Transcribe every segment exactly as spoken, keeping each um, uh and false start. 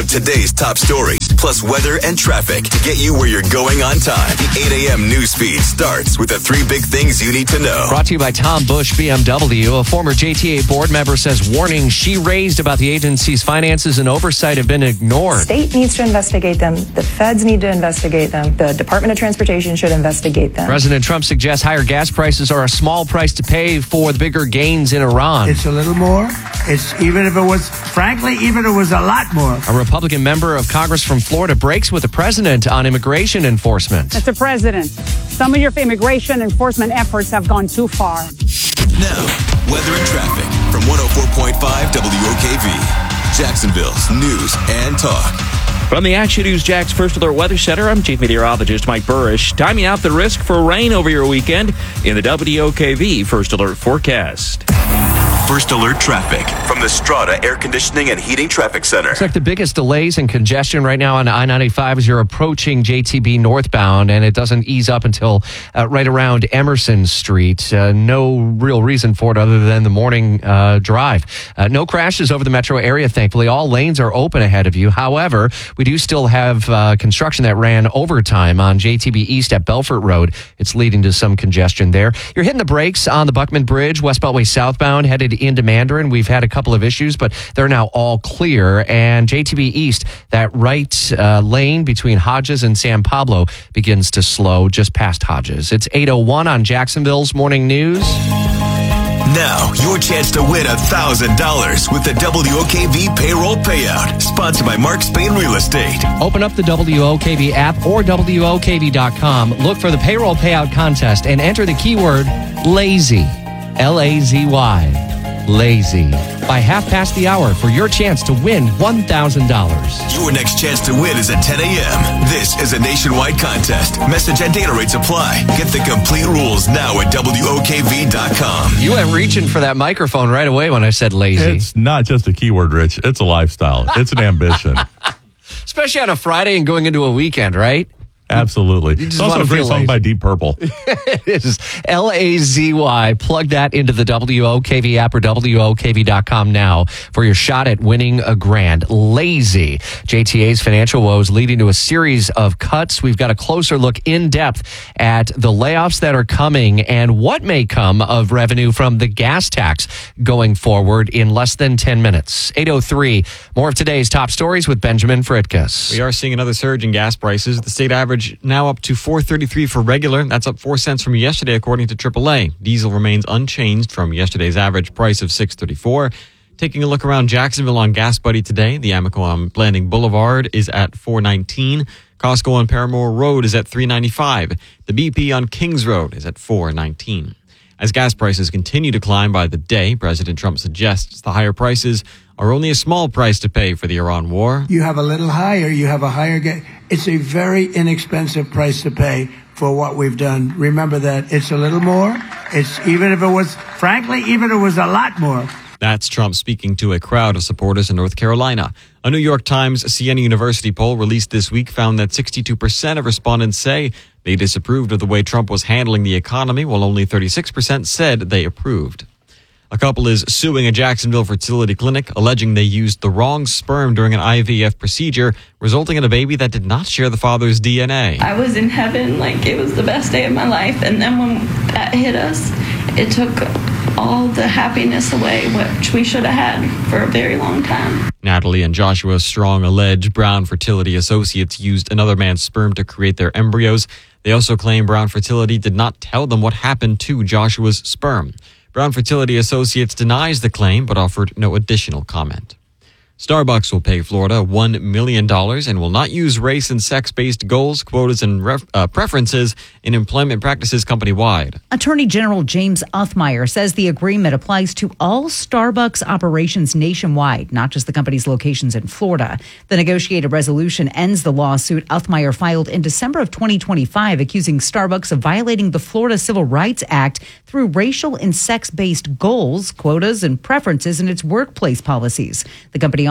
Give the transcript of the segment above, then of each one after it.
of today's top stories, plus weather and traffic to get you where you're going on time. The eight a.m. news feed starts with the three big things you need to know. Brought to you by Tom Bush B M W. A former J T A board member says warnings she raised about the agency's finances and oversight have been ignored. State needs to investigate them. The feds need to investigate them. The Department of Transportation should investigate them. President Trump suggests higher gas prices are a small price to pay for the bigger gains in Iran. It's a little more. It's even if it was, frankly, even if it was a lot more. A Republican member of Congress from Florida breaks with the president on immigration enforcement. Mister President, some of your immigration enforcement efforts have gone too far. Now, weather and traffic from one oh four point five W O K V, Jacksonville's news and talk. From the Action News Jax First Alert Weather Center, I'm Chief Meteorologist Mike Burrish. Timing out the risk for rain over your weekend in the W O K V First Alert forecast. First Alert traffic from the Strata Air Conditioning and Heating Traffic Center. It's like the biggest delays and congestion right now on I ninety-five as you're approaching J T B northbound, and it doesn't ease up until uh, right around Emerson Street. Uh, no real reason for it other than the morning uh, drive. Uh, no crashes over the metro area, thankfully. All lanes are open ahead of you. However, we do still have uh, construction that ran overtime on J T B East at Belfort Road. It's leading to some congestion there. You're hitting the brakes on the Buckman Bridge, West Beltway southbound, headed into Mandarin. We've had a couple of issues, but they're now all clear. And J T B East, that right uh, lane between Hodges and San Pablo begins to slow just past Hodges. It's eight oh one on Jacksonville's Morning News. Now, your chance to win one thousand dollars with the W O K V Payroll Payout, sponsored by Mark Spain Real Estate. Open up the W O K V app or W O K V dot com. Look for the Payroll Payout Contest and enter the keyword LAZY. L A Z Y. Lazy. By half past the hour for your chance to win one thousand dollars. Your next chance to win is at ten a.m. This is a nationwide contest. Message and data rates apply. Get the complete rules now at W O K V dot com. You went reaching for that microphone right away when I said lazy. It's not just a keyword, Rich. It's a lifestyle. It's an ambition. Especially on a Friday and going into a weekend, right? Absolutely. It's also a great song by Deep Purple. It is L A Z Y. Plug that into the W O K V app or W O K V dot com now for your shot at winning a grand. Lazy. J T A's financial woes leading to a series of cuts. We've got a closer look in depth at the layoffs that are coming and what may come of revenue from the gas tax going forward in less than ten minutes. eight oh three. More of today's top stories with Benjamin Fritkus. We are seeing another surge in gas prices. The state average now up to four thirty-three for regular. That's up four cents from yesterday, according to triple A. Diesel remains unchanged from yesterday's average price of six thirty-four. Taking a look around Jacksonville on Gas Buddy today, the Amoco on Blanding Boulevard is at four nineteen. Costco on Paramore Road is at three ninety-five. The B P on Kings Road is at four nineteen. As gas prices continue to climb by the day, President Trump suggests the higher prices are only a small price to pay for the Iran war. You have a little higher, you have a higher gas. It's a very inexpensive price to pay for what we've done. Remember that it's a little more. It's even if it was, frankly, even if it was a lot more. That's Trump speaking to a crowd of supporters in North Carolina. A New York Times Siena University poll released this week found that sixty-two percent of respondents say they disapproved of the way Trump was handling the economy, while only thirty-six percent said they approved. A couple is suing a Jacksonville fertility clinic, alleging they used the wrong sperm during an I V F procedure, resulting in a baby that did not share the father's D N A. I was in heaven, like it was the best day of my life, and then when that hit us, it took all the happiness away, which we should have had for a very long time. Natalie and Joshua Strong allege Brown Fertility Associates used another man's sperm to create their embryos. They also claim Brown Fertility did not tell them what happened to Joshua's sperm. Brown Fertility Associates denies the claim, but offered no additional comment. Starbucks will pay Florida one million dollars and will not use race and sex-based goals, quotas, and ref, uh, preferences in employment practices company-wide. Attorney General James Uthmeier says the agreement applies to all Starbucks operations nationwide, not just the company's locations in Florida. The negotiated resolution ends the lawsuit Uthmeier filed in December of twenty twenty-five, accusing Starbucks of violating the Florida Civil Rights Act through racial and sex-based goals, quotas, and preferences in its workplace policies. The company also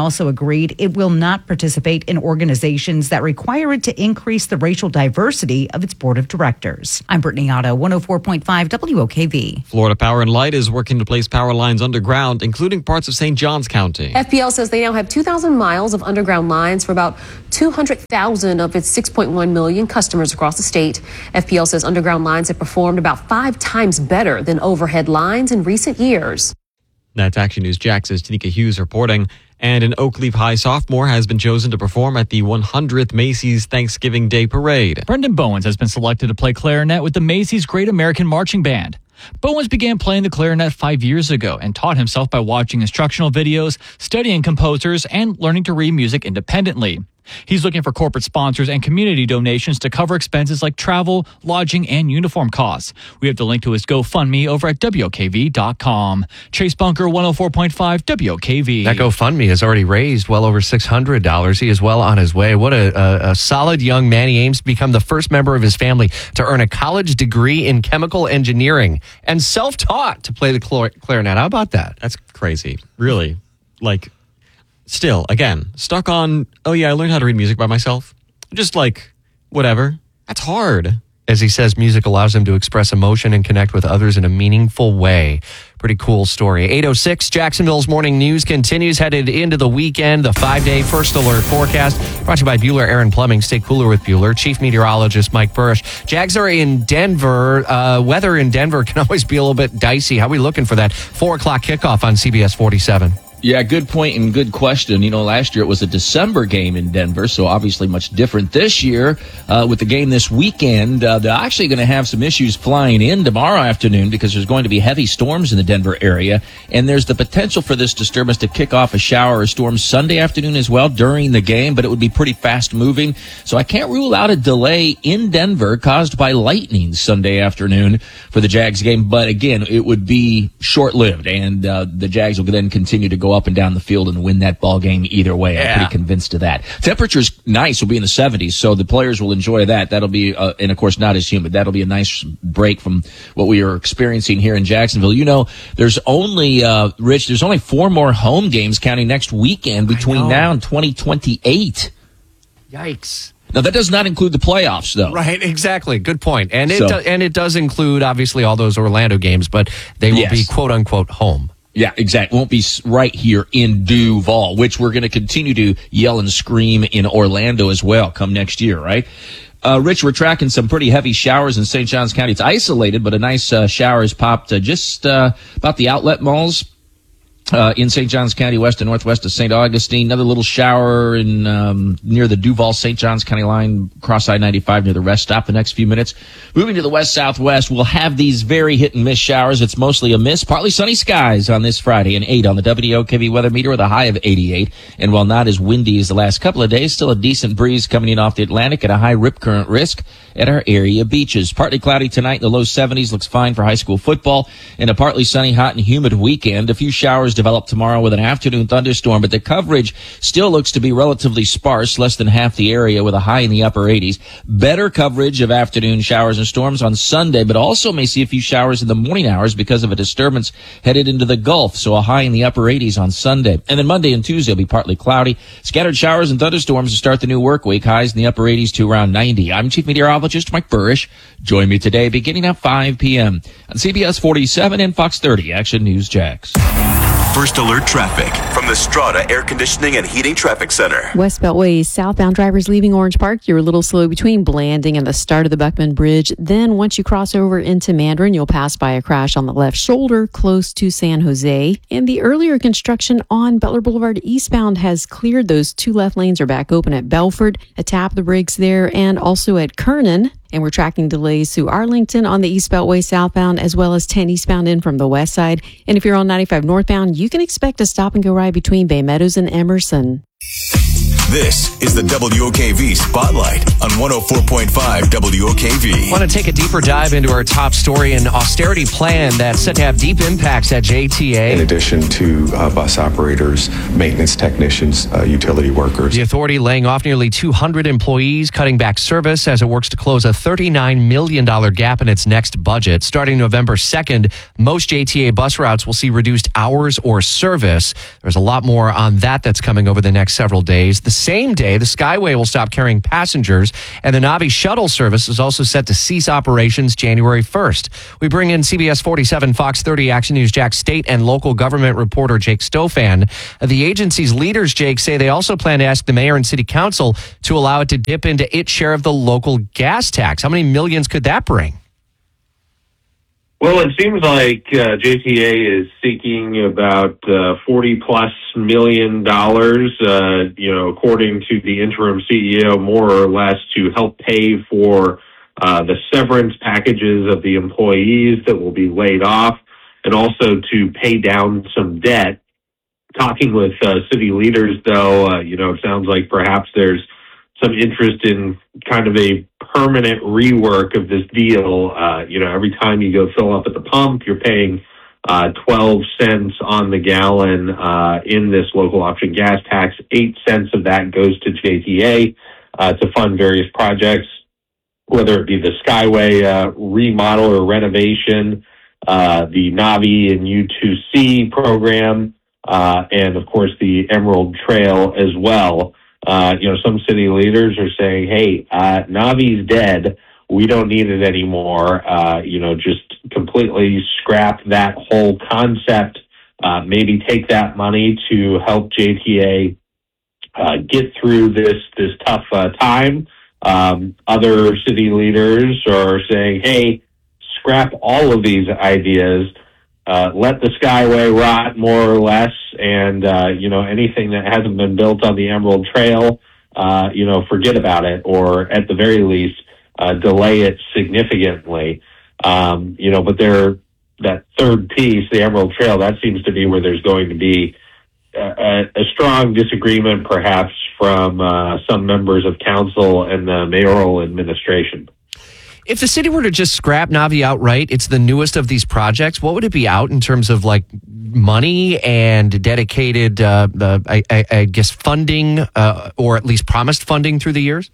also agreed it will not participate in organizations that require it to increase the racial diversity of its board of directors. I'm Brittany Otto, one oh four point five W O K V. Florida Power and Light is working to place power lines underground, including parts of Saint Johns County. F P L says they now have two thousand miles of underground lines for about two hundred thousand of its six point one million customers across the state. F P L says underground lines have performed about five times better than overhead lines in recent years. That's Action News Jax's Tanika Hughes reporting. And an Oakleaf High sophomore has been chosen to perform at the one hundredth Macy's Thanksgiving Day Parade. Brendan Bowens has been selected to play clarinet with the Macy's Great American Marching Band. Bowens began playing the clarinet five years ago and taught himself by watching instructional videos, studying composers, and learning to read music independently. He's looking for corporate sponsors and community donations to cover expenses like travel, lodging, and uniform costs. We have the link to his GoFundMe over at W O K V dot com. Chase Bunker, one oh four point five W O K V. That GoFundMe has already raised well over six hundred dollars. He is well on his way. What a, a, a solid young man. He aims to become the first member of his family to earn a college degree in chemical engineering and self-taught to play the clar- clarinet. How about that? That's crazy. Really. Like... Still, again, stuck on, oh yeah, I learned how to read music by myself. Just like, whatever. That's hard. As he says, music allows him to express emotion and connect with others in a meaningful way. Pretty cool story. eight oh six, Jacksonville's morning news continues headed into the weekend. The five-day first alert forecast brought to you by Bueller Air and Plumbing. Stay cooler with Bueller. Chief Meteorologist Mike Burrish. Jags are in Denver. Uh, weather in Denver can always be a little bit dicey. How are we looking for that four o'clock kickoff on C B S forty-seven? Yeah, good point and good question. You know, last year it was a December game in Denver, so obviously much different this year. Uh, with the game this weekend, uh, they're actually going to have some issues flying in tomorrow afternoon because there's going to be heavy storms in the Denver area, and there's the potential for this disturbance to kick off a shower or storm Sunday afternoon as well during the game, but it would be pretty fast moving. So I can't rule out a delay in Denver caused by lightning Sunday afternoon for the Jags game, but again, it would be short-lived, and uh, the Jags will then continue to go up and down the field and win that ball game either way. Yeah. I'm pretty convinced of that. Temperature's nice. Will be in the seventies, so the players will enjoy that. That'll be, uh, and of course, not as humid. That'll be a nice break from what we are experiencing here in Jacksonville. You know, there's only, uh, Rich, there's only four more home games counting next weekend between now and twenty twenty-eight. Yikes. Now, that does not include the playoffs, though. Right, exactly. Good point. And it, So- do, and it does include, obviously, all those Orlando games, but they will Yes. be quote-unquote home. Yeah, exactly. Won't be s- right here in Duval, which we're going to continue to yell and scream in Orlando as well come next year, right? Uh, Rich, we're tracking some pretty heavy showers in Saint Johns County. It's isolated, but a nice uh, shower has popped uh, just uh, about the outlet malls uh, in Saint Johns County, west and northwest of Saint Augustine. Another little shower in um, near the Duval-Saint Johns County line, cross I ninety-five near the rest stop the next few minutes. Moving to the west-southwest, we'll have these very hit-and-miss showers. It's mostly a miss. Partly sunny skies on this Friday, and eight on the W O K V weather meter with a high of eighty-eight. And while not as windy as the last couple of days, still a decent breeze coming in off the Atlantic and a high rip current risk at our area beaches. Partly cloudy tonight in the low seventies. Looks fine for high school football. And a partly sunny, hot, and humid weekend. A few showers develop tomorrow with an afternoon thunderstorm, but the coverage still looks to be relatively sparse, less than half the area with a high in the upper eighties. Better coverage of afternoon showers and storms on Sunday, but also may see a few showers in the morning hours because of a disturbance headed into the Gulf, so a high in the upper eighties on Sunday. And then Monday and Tuesday will be partly cloudy. Scattered showers and thunderstorms to start the new work week, highs in the upper eighties to around ninety. I'm Chief Meteorologist Mike Burrish. Join me today beginning at five p.m. on C B S forty-seven and Fox thirty Action News Jax. First alert traffic from the Strata Air Conditioning and Heating Traffic Center. West Beltway southbound drivers leaving Orange Park, you're a little slow between Blanding and the start of the Buckman Bridge. Then once you cross over into Mandarin, you'll pass by a crash on the left shoulder close to San Jose. And the earlier construction on Butler Boulevard eastbound has cleared. Those two left lanes are back open at Belford, at Tap the Brakes there, and also at Kernan. And we're tracking delays through Arlington on the East Beltway southbound, as well as ten eastbound in from the west side. And if you're on ninety-five northbound, you can expect a stop and go ride between Bay Meadows and Emerson. This is the W O K V Spotlight on one oh four point five W O K V. Want to take a deeper dive into our top story, an austerity plan that's set to have deep impacts at J T A. In addition to uh, bus operators, maintenance technicians, uh, utility workers. The authority laying off nearly two hundred employees, cutting back service as it works to close a thirty-nine million dollars gap in its next budget. Starting November second, most J T A bus routes will see reduced hours or service. There's a lot more on that that's coming over the next several days. The same day, the Skyway will stop carrying passengers, and the Navi shuttle service is also set to cease operations January first. We bring in C B S forty-seven, Fox thirty Action News Jack state and local government reporter Jake Stofan. The agency's leaders, Jake, say they also plan to ask the mayor and city council to allow it to dip into its share of the local gas tax. How many millions could that bring? Well, it seems like uh, J T A is seeking about uh, forty plus million dollars, uh, you know, according to the interim C E O, more or less to help pay for uh, the severance packages of the employees that will be laid off, and also to pay down some debt. Talking with uh, city leaders, though, uh, you know, it sounds like perhaps there's some interest in kind of a permanent rework of this deal. Uh, you know, every time you go fill up at the pump, you're paying uh, twelve cents on the gallon uh, in this local option gas tax. Eight cents of that goes to J T A uh, to fund various projects, whether it be the Skyway uh, remodel or renovation, uh, the Navi and U two C program, uh, and of course the Emerald Trail as well. Uh, you know, some city leaders are saying, hey, uh, Navi's dead. We don't need it anymore. Uh, you know, just completely scrap that whole concept. Uh, maybe take that money to help J T A uh, get through this, this tough uh, time. Um, other city leaders are saying, hey, scrap all of these ideas. Uh, let the Skyway rot more or less, and, uh, you know, anything that hasn't been built on the Emerald Trail, uh, you know, forget about it, or at the very least, uh, delay it significantly. Um, you know, but there, that third piece, the Emerald Trail, that seems to be where there's going to be a, a strong disagreement, perhaps, from uh, some members of council and the mayoral administration. If the city were to just scrap Navi outright, it's the newest of these projects. What would it be out in terms of like money and dedicated, uh, uh, I, I, I guess, funding, uh, or at least promised funding through the years?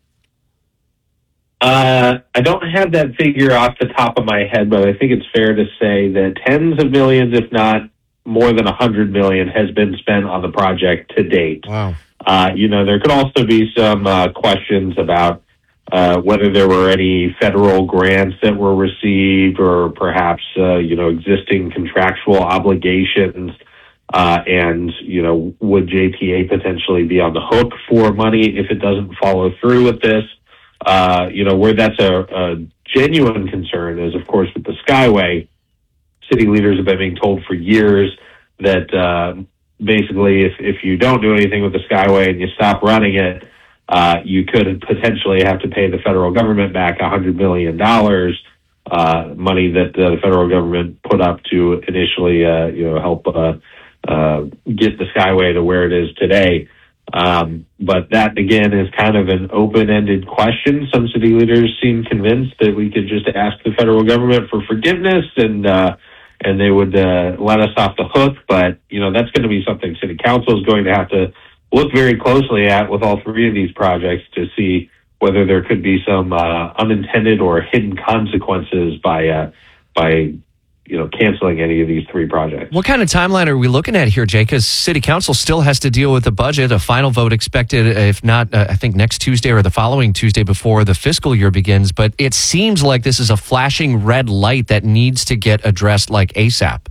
Uh, I don't have that figure off the top of my head, but I think it's fair to say that tens of millions, if not more than a hundred million, has been spent on the project to date. Wow. Uh, you know, there could also be some uh, questions about Uh, whether there were any federal grants that were received, or perhaps, uh, you know, existing contractual obligations. Uh, and, you know, would J T A potentially be on the hook for money if it doesn't follow through with this? Uh, you know, where that's a, a genuine concern is, of course, with the Skyway. City leaders have been being told for years that uh, basically if, if you don't do anything with the Skyway and you stop running it, Uh, you could potentially have to pay the federal government back one hundred million dollars, uh, money that uh, the federal government put up to initially, uh, you know, help uh, uh, get the Skyway to where it is today. Um, but that, again, is kind of an open-ended question. Some city leaders seem convinced that we could just ask the federal government for forgiveness and uh, and they would uh, let us off the hook. But, you know, that's going to be something city council is going to have to look very closely at with all three of these projects to see whether there could be some uh, unintended or hidden consequences by uh, by you know canceling any of these three projects. What kind of timeline are we looking at here, Jake? Because City Council still has to deal with the budget. A final vote expected, if not, uh, I think next Tuesday or the following Tuesday before the fiscal year begins. But it seems like this is a flashing red light that needs to get addressed like ASAP.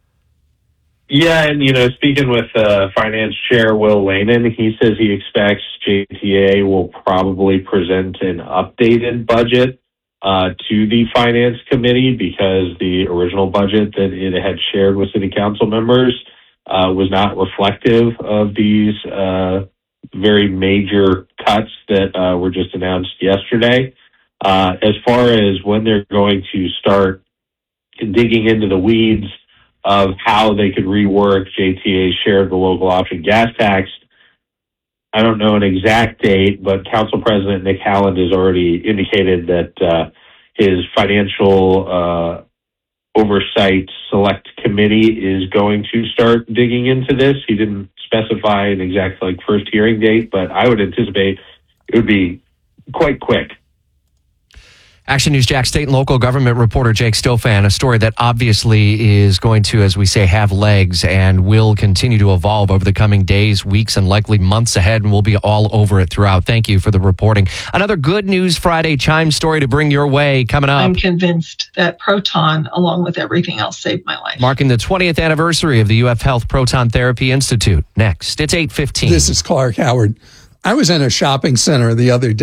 Yeah, and, you know, speaking with uh, Finance Chair Will Lanin, he says he expects J T A will probably present an updated budget uh, to the Finance Committee because the original budget that it had shared with City Council members uh, was not reflective of these uh, very major cuts that uh, were just announced yesterday. Uh, as far as when they're going to start digging into the weeds of how they could rework J T A's share of the local option gas tax, I don't know an exact date, but Council President Nick Halland has already indicated that uh, his financial uh, oversight select committee is going to start digging into this. He didn't specify an exact like first hearing date, but I would anticipate it would be quite quick. Action News Jack state and local government reporter Jake Stofan, a story that obviously is going to, as we say, have legs and will continue to evolve over the coming days, weeks, and likely months ahead, and we'll be all over it throughout. Thank you for the reporting. Another Good News Friday Chime story to bring your way coming up. I'm convinced that Proton, along with everything else, saved my life. Marking the twentieth anniversary of the U F Health Proton Therapy Institute. Next, it's eight fifteen. This is Clark Howard. I was in a shopping center the other day.